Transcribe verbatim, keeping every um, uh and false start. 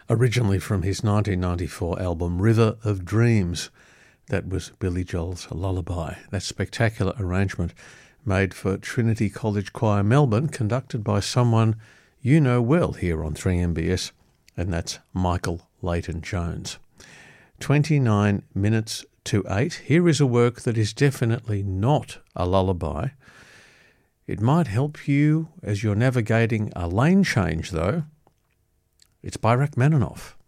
originally from his nineteen ninety-four album River of Dreams. That was Billy Joel's Lullaby. That spectacular arrangement made for Trinity College Choir Melbourne, conducted by someone you know well here on three M B S, and that's Michael Leighton Jones. twenty-nine minutes to eight. Here is a work that is definitely not a lullaby. It might help you as you're navigating a lane change, though. It's by Rachmaninoff.